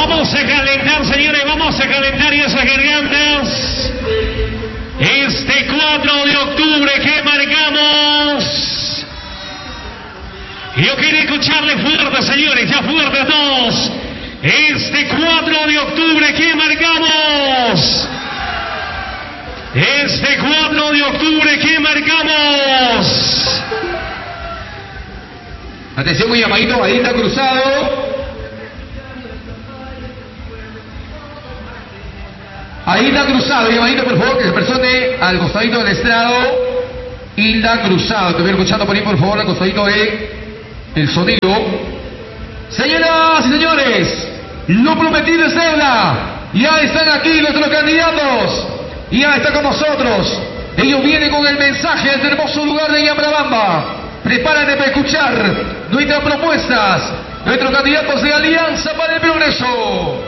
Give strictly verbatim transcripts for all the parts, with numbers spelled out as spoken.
Vamos a calentar, señores, vamos a calentar esas gargantas. Este cuatro de octubre que marcamos. Yo quiero escucharle fuerte, señores, ya fuerte a todos. Este cuatro de octubre que marcamos. Este cuatro de octubre que marcamos. Atención, un llamadito, Aida Cruzado. Aida Cruzado, llamadito por favor, que se persone al costadito del estrado. Hilda Cruzado, te voy escuchando por ahí por favor al costadito de el sonido. Señoras y señores, lo prometido es deuda. Ya están aquí nuestros candidatos. Ya está con nosotros. Ellos vienen con el mensaje de este hermoso lugar de Yamrabamba. Prepárate para escuchar nuestras propuestas. Nuestros candidatos de Alianza para el Progreso.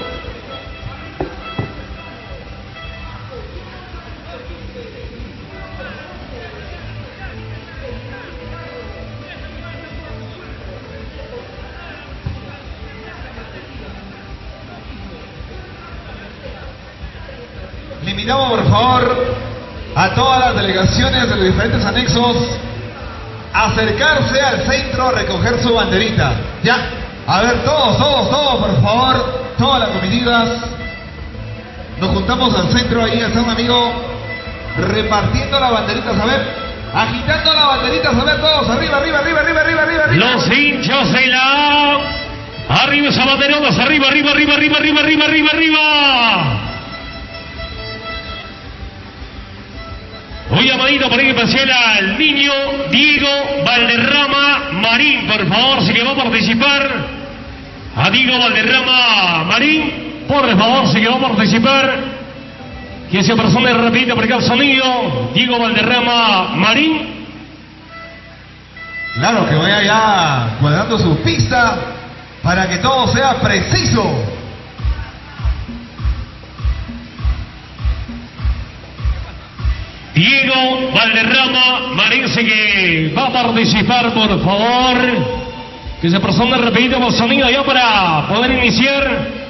Le invitamos por favor a todas las delegaciones de los diferentes anexos a acercarse al centro a recoger su banderita. Ya, a ver, todos, todos, todos, por favor, todas las comitivas. Nos juntamos al centro, ahí está un amigo repartiendo las banderitas, a ver, agitando las banderitas, a ver, todos, arriba, arriba, arriba, arriba, arriba, arriba, arriba. Los hinchas de la... Arriba esas banderolas, arriba, arriba, arriba, arriba, arriba, arriba, arriba, arriba. Un llamadito por ahí especial al niño Diego Valderrama Marín, por favor, si que va a participar. A Diego Valderrama Marín, por favor, si que va a participar. Que se persone rapidito por acá el sonido. Diego Valderrama Marín. Claro, que vaya ya cuadrando su pista para que todo sea preciso. Diego Valderrama Marín, que va a participar, por favor. Que se persone rapidito por sonido ya para poder iniciar.